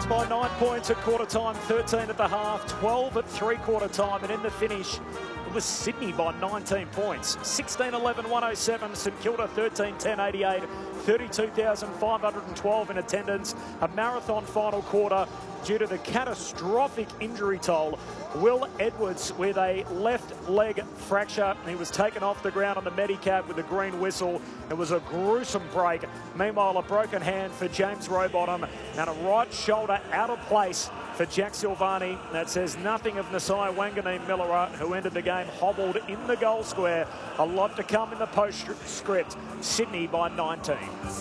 by 9 points at quarter time, 13 at the half, 12 at three-quarter time, and in the finish, it was Sydney by 19 points. 16-11-107, St Kilda 13-10-88, 32,512 in attendance. A marathon final quarter due to the catastrophic injury toll. Will Edwards with a left leg fracture. He was taken off the ground on the Medicab with a green whistle. It was a gruesome break. Meanwhile, a broken hand for James Rowbottom and a right shoulder out of place for Jack Silvani. That says nothing of Nasai Wanganeen-Milera, who ended the game hobbled in the goal square. A lot to come in the postscript. Sydney by 19.